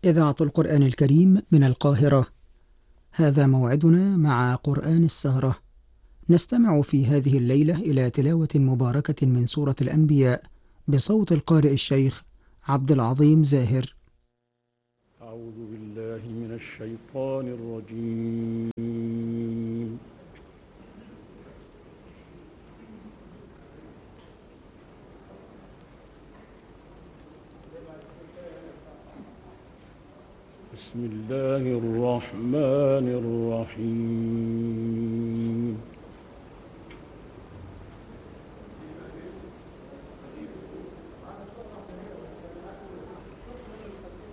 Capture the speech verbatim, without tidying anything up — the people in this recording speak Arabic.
إذاعة القرآن الكريم من القاهرة. هذا موعدنا مع قرآن السهرة. نستمع في هذه الليلة إلى تلاوة مباركة من سورة الأنبياء بصوت القارئ الشيخ عبد العظيم زاهر. أعوذ بالله من الشيطان الرجيم. بسم الله الرحمن الرحيم.